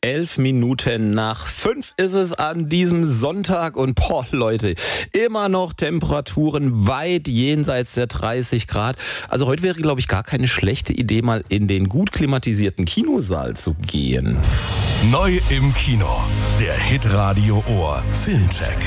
11 Minuten nach 5 ist es an diesem Sonntag und Leute, immer noch Temperaturen weit jenseits der 30 Grad. Also heute wäre, glaube ich, gar keine schlechte Idee, mal in den gut klimatisierten Kinosaal zu gehen. Neu im Kino, der Hitradio Ohr Filmcheck.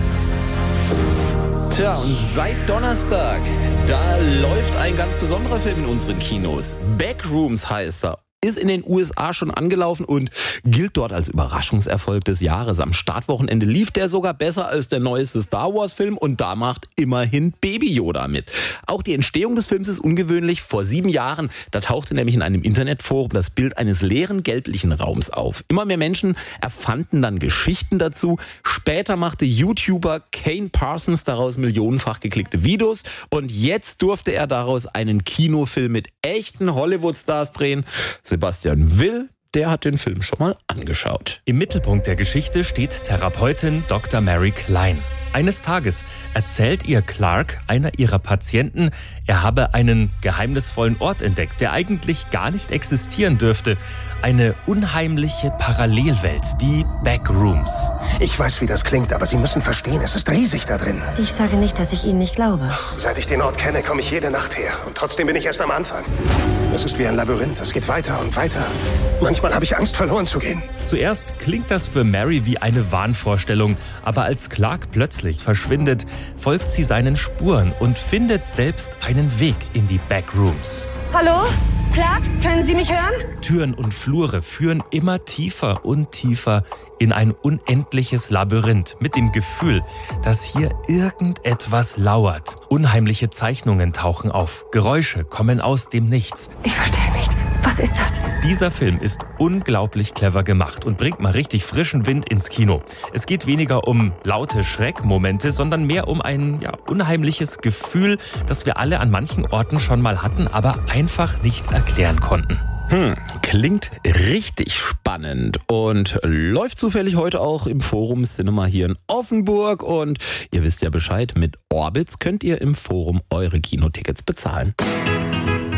Tja, und seit Donnerstag, da läuft ein ganz besonderer Film in unseren Kinos. Backrooms heißt er. Ist in den USA schon angelaufen und gilt dort als Überraschungserfolg des Jahres. Am Startwochenende lief der sogar besser als der neueste Star Wars Film und da macht immerhin Baby Yoda mit. Auch die Entstehung des Films ist ungewöhnlich. Vor 7 Jahren, da tauchte nämlich in einem Internetforum das Bild eines leeren gelblichen Raums auf. Immer mehr Menschen erfanden dann Geschichten dazu. Später machte YouTuber Kane Parsons daraus millionenfach geklickte Videos und jetzt durfte er daraus einen Kinofilm mit echten Hollywood-Stars drehen. Sebastian Will, der hat den Film schon mal angeschaut. Im Mittelpunkt der Geschichte steht Therapeutin Dr. Mary Klein. Eines Tages erzählt ihr Clark, einer ihrer Patienten, er habe einen geheimnisvollen Ort entdeckt, der eigentlich gar nicht existieren dürfte. Eine unheimliche Parallelwelt, die Backrooms. Ich weiß, wie das klingt, aber Sie müssen verstehen, es ist riesig da drin. Ich sage nicht, dass ich Ihnen nicht glaube. Seit ich den Ort kenne, komme ich jede Nacht her. Und trotzdem bin ich erst am Anfang. Es ist wie ein Labyrinth, es geht weiter und weiter. Manchmal habe ich Angst, verloren zu gehen. Zuerst klingt das für Mary wie eine Wahnvorstellung, aber als Clark plötzlich verschwindet, folgt sie seinen Spuren und findet selbst einen Weg in die Backrooms. Hallo? Clark, können Sie mich hören? Türen und Flure führen immer tiefer und tiefer in ein unendliches Labyrinth mit dem Gefühl, dass hier irgendetwas lauert. Unheimliche Zeichnungen tauchen auf, Geräusche kommen aus dem Nichts. Ich verstehe nicht. Was ist das? Dieser Film ist unglaublich clever gemacht und bringt mal richtig frischen Wind ins Kino. Es geht weniger um laute Schreckmomente, sondern mehr um ein unheimliches Gefühl, das wir alle an manchen Orten schon mal hatten, aber einfach nicht erklären konnten. Klingt richtig spannend und läuft zufällig heute auch im Forum Cinema hier in Offenburg. Und ihr wisst ja Bescheid, mit Orbitz könnt ihr im Forum eure Kinotickets bezahlen.